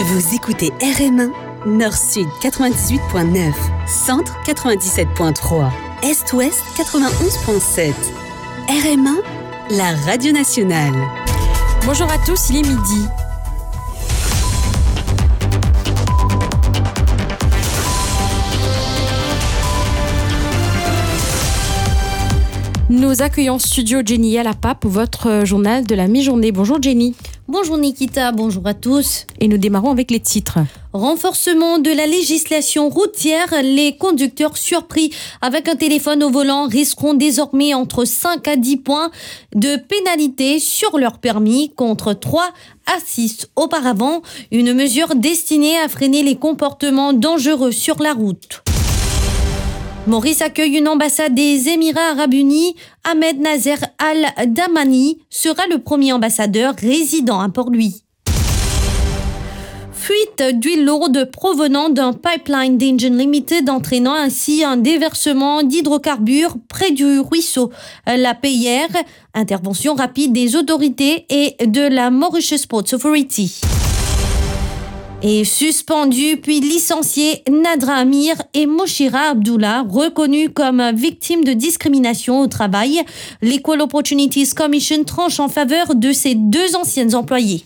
Vous écoutez RM1, Nord-Sud 98.9, Centre 97.3, Est-Ouest 91.7. RM1, la radio nationale. Bonjour à tous, il est midi. Nous accueillons en studio Jenny Alapa pour votre journal de la mi-journée. Bonjour Jenny. Bonjour Nikita, bonjour à tous. Et nous démarrons avec les titres. Renforcement de la législation routière, les conducteurs surpris avec un téléphone au volant risqueront désormais entre 5 à 10 points de pénalité sur leur permis contre 3 à 6 auparavant. Une mesure destinée à freiner les comportements dangereux sur la route. Maurice accueille une ambassade des Émirats Arabes Unis. Ahmed Nasser Al-Dhamani sera le premier ambassadeur résident à Port-Louis. Fuite d'huile lourde provenant d'un pipeline d'Engen Limited entraînant ainsi un déversement d'hydrocarbures près du ruisseau La Payère. Intervention rapide des autorités et de la Mauritius Ports Authority. Et suspendu puis licencié, Nadra Amir et Moshira Abdullah, reconnus comme victimes de discrimination au travail. L'Equal Opportunities Commission tranche en faveur de ces deux anciennes employées.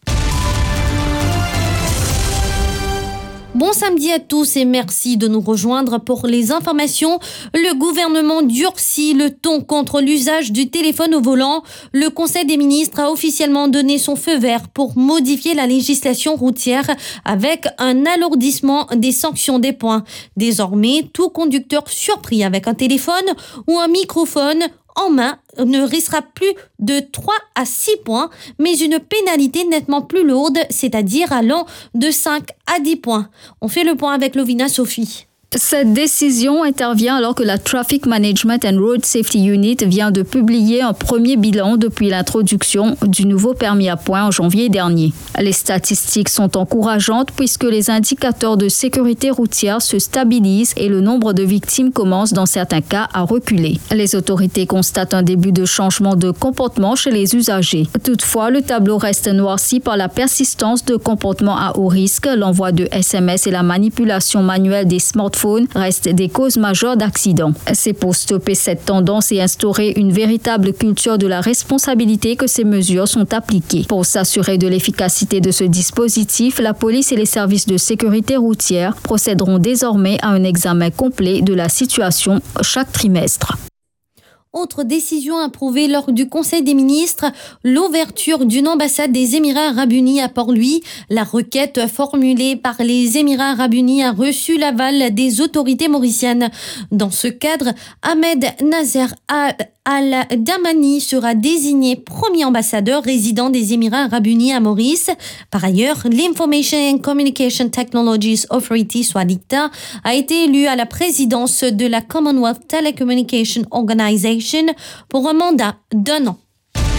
Bon samedi à tous et merci de nous rejoindre pour les informations. Le gouvernement durcit le ton contre l'usage du téléphone au volant. Le Conseil des ministres a officiellement donné son feu vert pour modifier la législation routière avec un alourdissement des sanctions des points. Désormais, tout conducteur surpris avec un téléphone ou un microphone en main ne risquera plus de 3 à 6 points, mais une pénalité nettement plus lourde, c'est-à-dire allant de 5 à 10 points. On fait le point avec Lovina Sophie. Cette décision intervient alors que la Traffic Management and Road Safety Unit vient de publier un premier bilan depuis l'introduction du nouveau permis à points en janvier dernier. Les statistiques sont encourageantes puisque les indicateurs de sécurité routière se stabilisent et le nombre de victimes commence dans certains cas à reculer. Les autorités constatent un début de changement de comportement chez les usagers. Toutefois, le tableau reste noirci par la persistance de comportements à haut risque, l'envoi de SMS et la manipulation manuelle des smartphones restent des causes majeures d'accidents. C'est pour stopper cette tendance et instaurer une véritable culture de la responsabilité que ces mesures sont appliquées. Pour s'assurer de l'efficacité de ce dispositif, la police et les services de sécurité routière procéderont désormais à un examen complet de la situation chaque trimestre. Autre décision approuvée lors du Conseil des ministres, l'ouverture d'une ambassade des Émirats Arabes Unis à Port-Louis. La requête formulée par les Émirats Arabes Unis a reçu l'aval des autorités mauriciennes. Dans ce cadre, Ahmed Nasser Al-Dhamani sera désigné premier ambassadeur résident des Émirats Arabes Unis à Maurice. Par ailleurs, l'Information and Communication Technologies Authority, soit l'ICTA, a été élu à la présidence de la Commonwealth Telecommunication Organization pour un mandat d'1 an.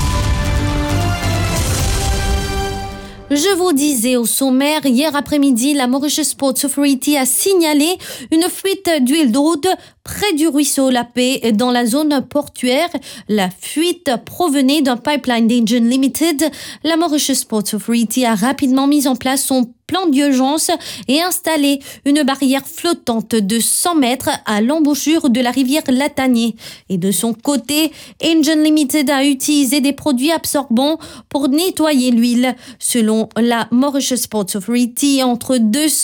Je vous disais au sommaire, hier après-midi, la Mauritius Ports Authority a signalé une fuite d'huile lourde près du ruisseau La Paix dans la zone portuaire. La fuite provenait d'un pipeline d'Engen Limited. La Mauritius Ports Authority a rapidement mis en place son plan d'urgence et installé une barrière flottante de 100 mètres à l'embouchure de la rivière Latanier. Et de son côté, Engen Limited a utilisé des produits absorbants pour nettoyer l'huile. Selon la Mauritius Ports Authority, entre 200